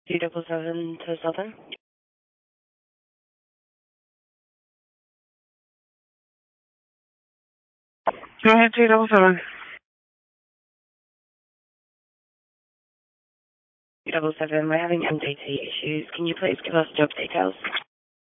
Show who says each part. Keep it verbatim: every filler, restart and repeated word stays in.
Speaker 1: Two double seven to Southern. Go ahead, two double seven. Two double seven. We're having M D T issues. Can you please give us job details?